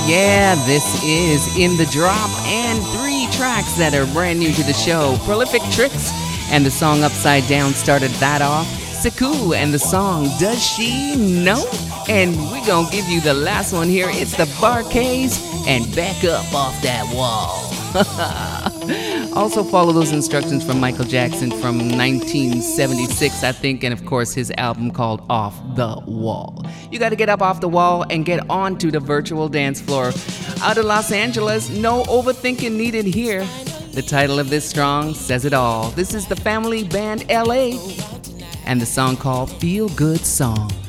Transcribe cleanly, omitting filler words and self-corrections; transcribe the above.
yeah, this is In the Drop, and 3 tracks that are brand new to the show. Prolific Tricks and the song Upside Down started that off. Sekou and the song Does She Know? And we gonna give you the last one here. It's the Bar-Kays and Back Up Off That Wall. Also follow those instructions from Michael Jackson from 1976, I think, and of course his album called Off the Wall. You got to get up off the wall and get onto the virtual dance floor. Out of Los Angeles, no overthinking needed here. The title of this song says it all. This is the family band LA and the song called Feel Good Song.